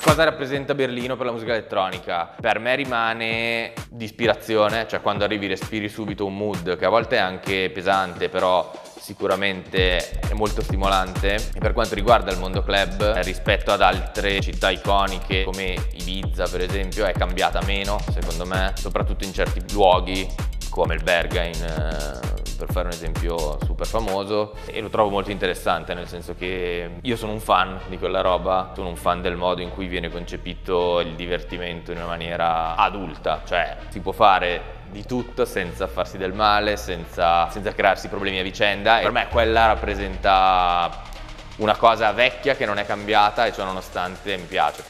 Cosa rappresenta Berlino per la musica elettronica? Per me rimane di ispirazione, cioè quando arrivi respiri subito un mood che a volte è anche pesante, però sicuramente è molto stimolante. E per quanto riguarda il mondo club, rispetto ad altre città iconiche come Ibiza per esempio, è cambiata meno secondo me, soprattutto in certi luoghi come il Berghain, per fare un esempio super famoso, e lo trovo molto interessante, nel senso che io sono un fan di quella roba, sono un fan del modo in cui viene concepito il divertimento in una maniera adulta, cioè si può fare di tutto senza farsi del male, senza crearsi problemi a vicenda, e per me quella rappresenta una cosa vecchia che non è cambiata, e ciò nonostante mi piace.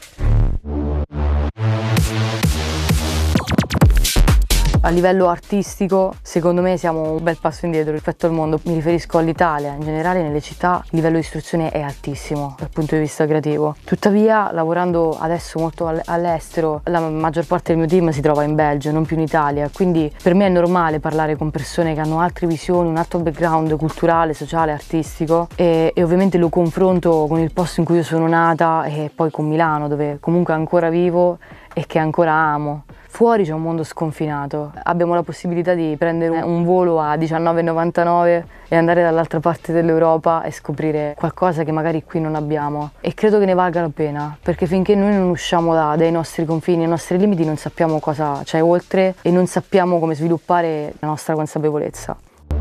A livello artistico, secondo me siamo un bel passo indietro rispetto al mondo. Mi riferisco all'Italia, in generale nelle città il livello di istruzione è altissimo dal punto di vista creativo. Tuttavia, lavorando adesso molto all'estero, la maggior parte del mio team si trova in Belgio, non più in Italia, quindi per me è normale parlare con persone che hanno altre visioni, un altro background culturale, sociale, artistico, e ovviamente lo confronto con il posto in cui io sono nata e poi con Milano, dove comunque ancora vivo e che ancora amo. Fuori c'è un mondo sconfinato, abbiamo la possibilità di prendere un volo a 19,99 e andare dall'altra parte dell'Europa e scoprire qualcosa che magari qui non abbiamo, e credo che ne valga la pena, perché finché noi non usciamo dai nostri confini, dai nostri limiti, non sappiamo cosa c'è oltre e non sappiamo come sviluppare la nostra consapevolezza.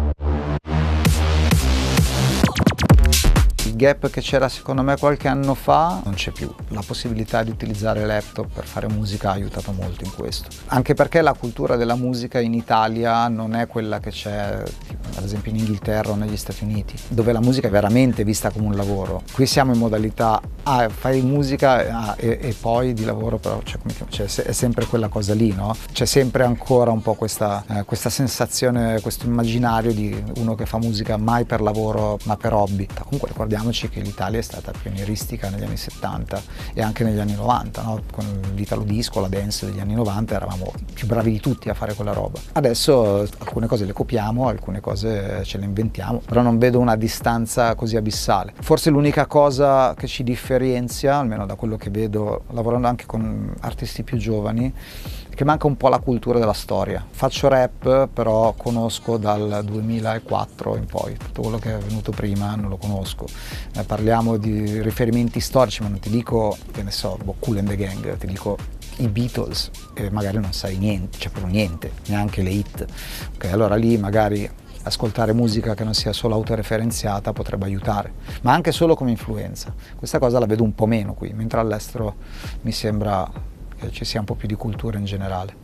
Il gap che c'era secondo me qualche anno fa non c'è più. La possibilità di utilizzare laptop per fare musica ha aiutato molto in questo. Anche perché la cultura della musica in Italia non è quella che c'è ad esempio in Inghilterra o negli Stati Uniti, dove la musica è veramente vista come un lavoro. Qui siamo in modalità fai musica e poi di lavoro, però è sempre quella cosa lì, no? C'è sempre ancora un po' questa sensazione, questo immaginario di uno che fa musica mai per lavoro ma per hobby. Comunque ricordiamoci che l'Italia è stata pionieristica negli anni 70 e anche negli anni 90, no? Con l'Italo disco, la dance degli anni 90 eravamo più bravi di tutti a fare quella roba. Adesso alcune cose le copiamo, alcune cose ce le inventiamo, però non vedo una distanza così abissale. Forse l'unica cosa che ci differenzia, almeno da quello che vedo lavorando anche con artisti più giovani, è che manca un po' la cultura della storia. Faccio rap, però conosco dal 2004 in poi, tutto quello che è venuto prima non lo conosco. Parliamo di riferimenti storici, ma non ti dico, che ne so, Kool and the Gang, ti dico i Beatles, e magari non sai niente, cioè proprio niente, neanche le hit. Ok, allora lì magari ascoltare musica che non sia solo autoreferenziata potrebbe aiutare, ma anche solo come influenza. Questa cosa la vedo un po' meno qui, mentre all'estero mi sembra che ci sia un po' più di cultura in generale.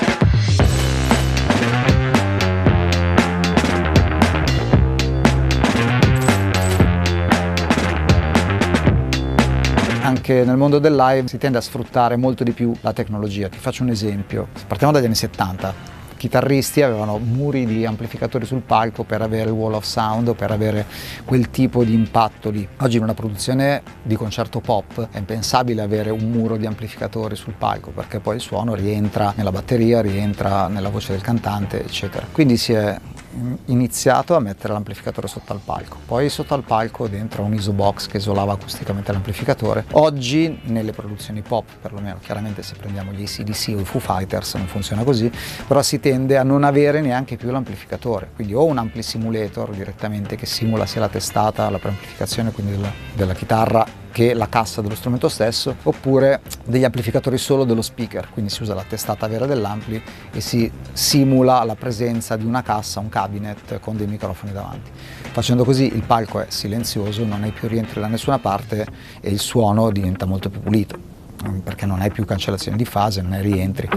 Anche nel mondo del live si tende a sfruttare molto di più la tecnologia. Ti faccio un esempio. Partiamo dagli anni 70. I chitarristi avevano muri di amplificatori sul palco per avere il wall of sound o per avere quel tipo di impatto lì. Oggi in una produzione di concerto pop è impensabile avere un muro di amplificatori sul palco, perché poi il suono rientra nella batteria, rientra nella voce del cantante, eccetera. Quindi si è iniziato a mettere l'amplificatore sotto al palco, poi sotto al palco dentro un isobox che isolava acusticamente l'amplificatore. Oggi nelle produzioni pop, perlomeno, chiaramente se prendiamo gli AC/DC o i Foo Fighters non funziona così, però si tende a non avere neanche più l'amplificatore, quindi o un ampli simulator direttamente che simula sia la testata, la preamplificazione quindi della chitarra che la cassa dello strumento stesso, oppure degli amplificatori solo dello speaker, quindi si usa la testata vera dell'ampli e si simula la presenza di una cassa, un cabinet con dei microfoni davanti. Facendo così il palco è silenzioso, non hai più rientri da nessuna parte e il suono diventa molto più pulito, perché non hai più cancellazione di fase, non hai rientri.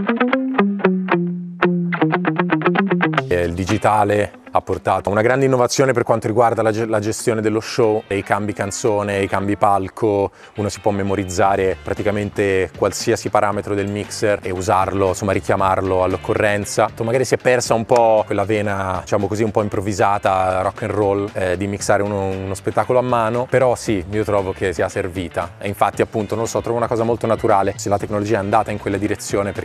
Il digitale ha portato una grande innovazione per quanto riguarda la gestione dello show, i cambi canzone, i cambi palco. Uno si può memorizzare praticamente qualsiasi parametro del mixer e usarlo, insomma richiamarlo all'occorrenza. Magari si è persa un po' quella vena, diciamo così, un po' improvvisata, rock and roll, di mixare uno spettacolo a mano, però sì, io trovo che sia servita e infatti appunto, non lo so, trovo una cosa molto naturale se la tecnologia è andata in quella direzione, perché